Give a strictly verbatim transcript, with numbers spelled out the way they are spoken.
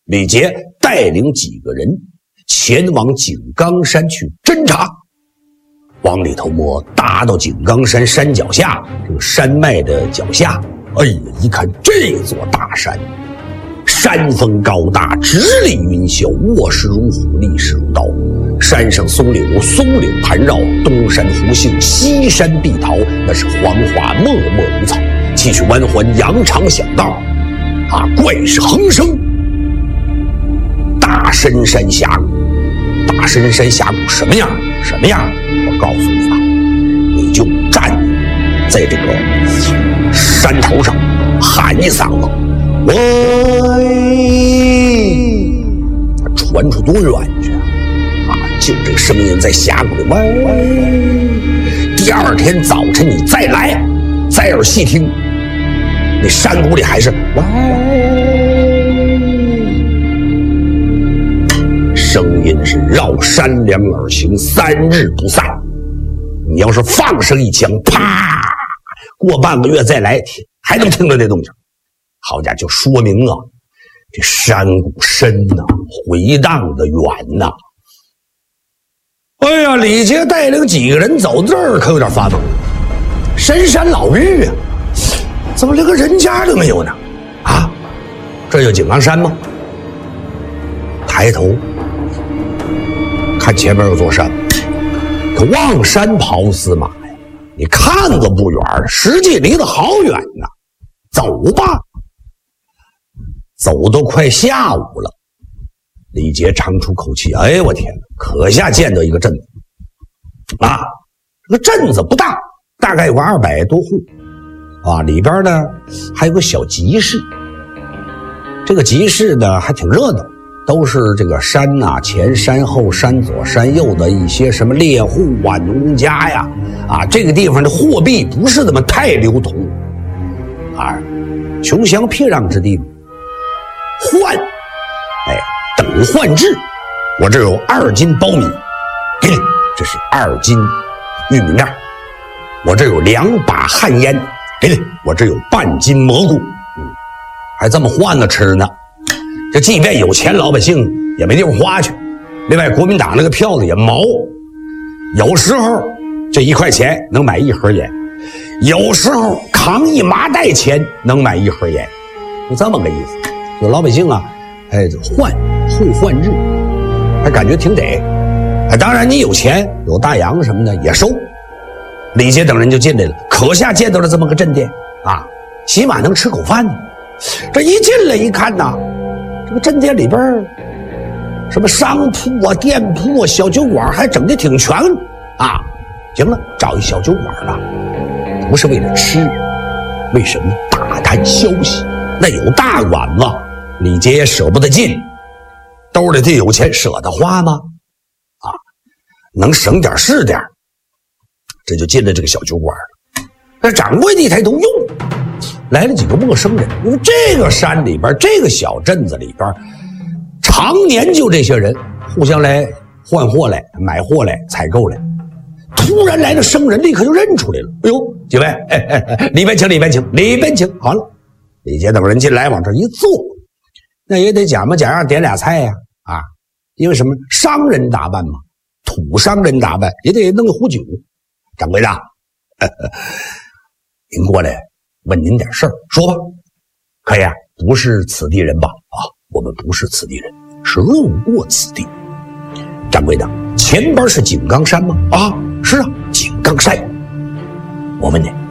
李杰带领几个人前往井冈山去侦查。往里头摸，达到井冈山山脚下，这个山脉的脚下，哎呀，一看这座大山，山峰高大，直立云霄，卧石如虎，立石如刀。山上松柳，松柳盘绕，东山湖杏，西山碧桃，那是黄花脉脉如草，气曲弯环，扬长响道，啊，怪石横生。大深山峡谷，大深山峡谷什么样？什么样？我告诉你啊，你就站在这个山头上喊一嗓子，喂，传出多远去啊？啊，就这个声音在峡谷里喂。第二天早晨你再来，再耳细听，那山谷里还是喂，声音是绕山梁而行，三日不散。你要是放声一枪，啪，过半个月再来，还能听到这动静。好家伙，就说明啊，这山谷深呐、啊，回荡的远呐、啊。哎呀，李杰带领几个人走这儿，可有点发懵。深山老峪啊，怎么连个人家都没有呢？啊，这就井冈山吗？抬头看前面有座山，可望山跑死马呀！你看着不远，实际离得好远呐。走吧，走都快下午了。李杰长出口气，哎，我天哪，可下见到一个镇子啊！这个镇子不大，大概有个二百多户啊，里边呢还有个小集市。这个集市呢还挺热闹。都是这个山呐、啊，前山后山左山右的一些什么猎户啊、农家呀，啊，这个地方的货币不是那么太流通，啊，穷乡僻壤之地，换，哎，等换制。我这有二斤苞米，给你，这是二斤玉米面。我这有两把旱烟，给你，我这有半斤蘑菇，嗯，还这么换着吃呢。这即便有钱老百姓也没地方花去，另外国民党那个票子也毛，有时候这一块钱能买一盒烟，有时候扛一麻袋钱能买一盒烟，就这么个意思。有老百姓啊，哎，换互换日，还感觉挺得。哎，当然你有钱有大洋什么的也收。李杰等人就进来了，可下见到了这么个镇店啊，起码能吃口饭呢。这一进来一看呐，这个镇店里边什么商铺啊、店铺啊、小酒馆还整得挺全啊。行了，找一小酒馆了，不是为了吃，为什么？打探消息。那有大碗吗？李杰也舍不得进，兜里头有钱舍得花吗？啊，能省点是点，这就进了这个小酒馆了。那掌柜的一抬头，哟，来了几个陌生人。因为这个山里边，这个小镇子里边，常年就这些人互相来换货来、买货来、采购来。突然来了生人，立刻就认出来了。哎呦，几位，哎哎哎，里边请，里边请，里边请。好了，李杰等人进来，往这一坐，那也得假模假样点俩菜呀，啊，啊，因为什么？商人打扮嘛，土商人打扮也得弄个壶酒。掌柜的，呵呵，您过来问您点事儿，说吧。可以啊，不是此地人吧？啊，我们不是此地人，是路过此地。掌柜的，前边是井冈山吗？啊，是啊，井冈山。我问你，